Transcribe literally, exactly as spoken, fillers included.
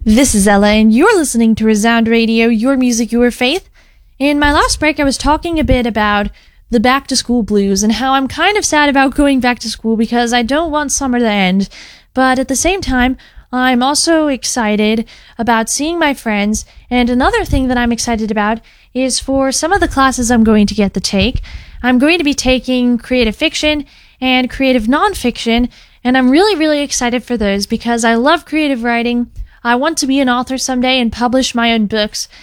This is Ella, and you're listening to Resound Radio, your music, your faith. In my last break, I was talking a bit about the back-to-school blues and how I'm kind of sad about going back to school because I don't want summer to end. But at the same time, I'm also excited about seeing my friends, and another thing that I'm excited about is for some of the classes I'm going to get to take. I'm going to be taking creative fiction and creative nonfiction, and I'm really, really excited for those because I love creative writing. I want to be an author someday and publish my own books,